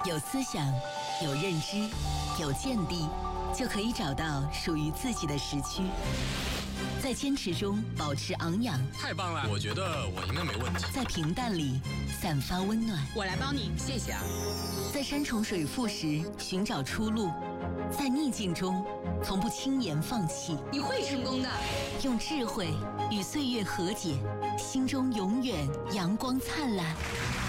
有思想，有认知，有见地，就可以找到属于自己的时区。在坚持中保持昂扬， 太棒了！我觉得我应该没问题。 在平淡里散发温暖， 我来帮你，谢谢啊。 在山重水复时寻找出路，在逆境中从不轻言放弃。 你会成功的。 用智慧与岁月和解，心中永远阳光灿烂。